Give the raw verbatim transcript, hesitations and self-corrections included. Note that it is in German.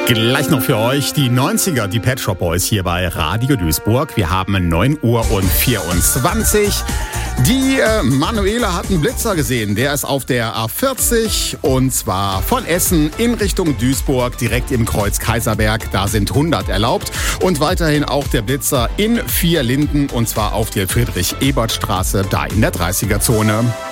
Gleich noch für euch die neunziger, die Pet Shop Boys hier bei Radio Duisburg. Wir haben neun Uhr und vierundzwanzig. Die äh, Manuela hat einen Blitzer gesehen. Der ist auf der A vierzig und zwar von Essen in Richtung Duisburg, direkt im Kreuz Kaiserberg. Da sind hundert erlaubt. Und weiterhin auch der Blitzer in Vierlinden und zwar auf der Friedrich-Ebert-Straße, da in der dreißiger Zone.